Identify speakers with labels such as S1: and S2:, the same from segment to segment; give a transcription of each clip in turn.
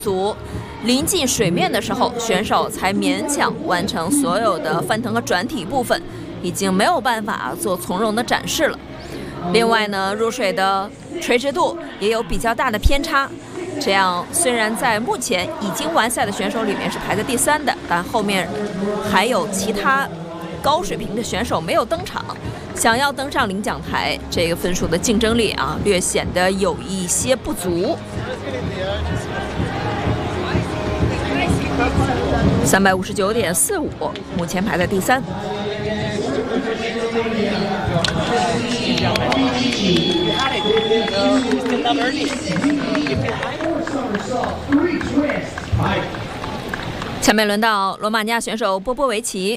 S1: 足，临近水面的时候，选手才勉强完成所有的翻腾和转体部分，已经没有办法做从容的展示了。另外呢，入水的垂直度也有比较大的偏差，这样虽然在目前已经完赛的选手里面是排在第3的，但后面还有其他高水平的选手没有登场，想要登上领奖台，这个分数的竞争力啊，略显得有一些不足。359.45，目前排在第3。下面轮到罗马尼亚选手波波维奇。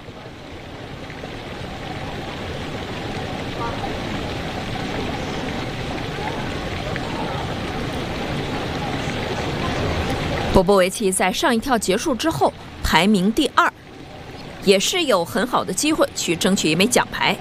S1: 波波维奇在上一跳结束之后排名第2，也是有很好的机会去争取一枚奖牌。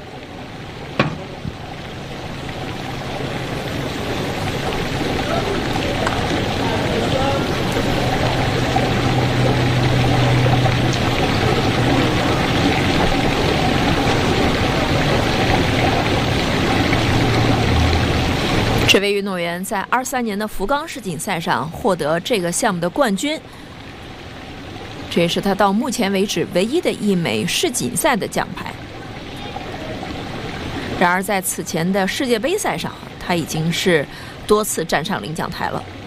S1: 这位运动员在23年的福冈世锦赛上获得这个项目的冠军，这也是他到目前为止唯一的一枚世锦赛的奖牌。然而在此前的世界杯赛上，他已经是多次站上领奖台了。